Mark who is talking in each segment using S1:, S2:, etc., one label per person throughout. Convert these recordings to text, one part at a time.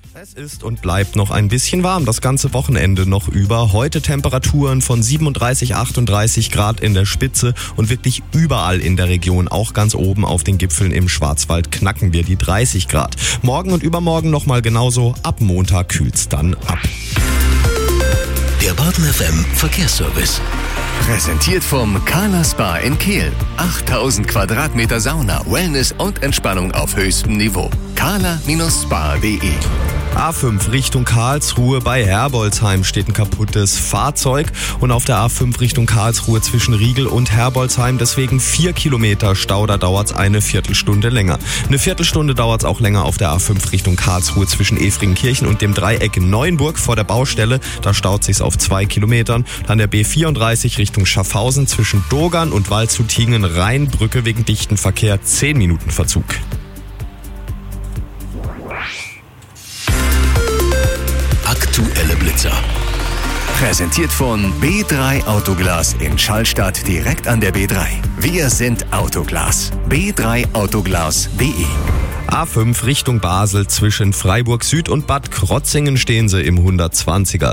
S1: Es ist und bleibt noch ein bisschen warm, das ganze Wochenende noch über. Heute Temperaturen von 37, 38 Grad in der Spitze und wirklich überall in der Region, auch ganz oben auf den Gipfeln im Schwarzwald, knacken wir die 30 Grad. Morgen und übermorgen nochmal genauso, ab Montag kühlt's dann ab.
S2: Der Baden FM Verkehrsservice. Präsentiert vom Carla Spa in Kehl. 8000 Quadratmeter Sauna, Wellness und Entspannung auf höchstem Niveau. carla-spa.de.
S1: A5 Richtung Karlsruhe bei Herbolzheim steht ein kaputtes Fahrzeug und auf der A5 Richtung Karlsruhe zwischen Riegel und Herbolzheim deswegen 4 Kilometer Stau, da dauert's eine Viertelstunde länger. Eine Viertelstunde dauert's auch länger auf der A5 Richtung Karlsruhe zwischen Efringenkirchen und dem Dreieck Neuenburg vor der Baustelle, da staut sich's auf 2 Kilometern. Dann der B34 Richtung Schaffhausen zwischen Dogern und Waldshutingen-Rheinbrücke wegen dichten Verkehr 10 Minuten Verzug.
S2: Aktuelle Blitzer. Präsentiert von B3 Autoglas in Schallstadt direkt an der B3. Wir sind Autoglas. b3autoglas.de.
S1: A5 Richtung Basel zwischen Freiburg Süd und Bad Krotzingen stehen sie im 120er.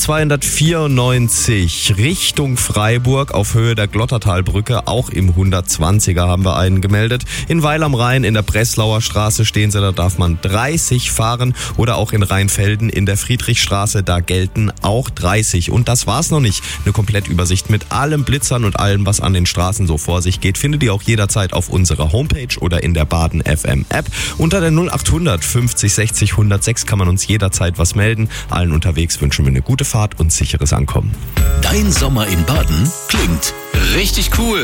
S1: B294 Richtung Freiburg auf Höhe der Glottertalbrücke, auch im 120er haben wir einen gemeldet. In Weil am Rhein in der Breslauer Straße stehen sie, da darf man 30 fahren. Oder auch in Rheinfelden in der Friedrichstraße, da gelten auch 30. Und das war's noch nicht. Eine Komplettübersicht mit allen Blitzern und allem, was an den Straßen so vor sich geht, findet ihr auch jederzeit auf unserer Homepage oder in der Baden FM App. Unter der 0800 50 60 106 kann man uns jederzeit was melden. Allen unterwegs wünschen wir eine gute Fahrt und sicheres Ankommen.
S2: Dein Sommer in Baden klingt richtig cool.